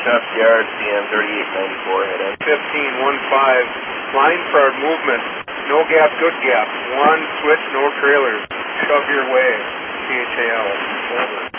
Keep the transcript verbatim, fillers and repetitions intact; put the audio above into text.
Dust Yard, C M thirty-eight ninety-four, head in. fifteen one five, line for movement. No gap, good gap. One switch, no trailers. Shove your way. C H A L. Over.